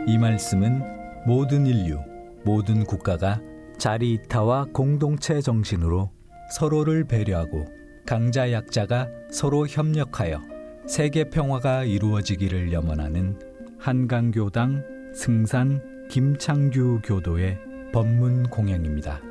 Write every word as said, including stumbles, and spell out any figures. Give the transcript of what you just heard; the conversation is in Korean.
이 말씀은 모든 인류, 모든 국가가 자리이타와 공동체 정신으로 서로를 배려하고 강자 약자가 서로 협력하여 세계 평화가 이루어지기를 염원하는 한강교당 승산 김창규 교도의 법문 공양입니다.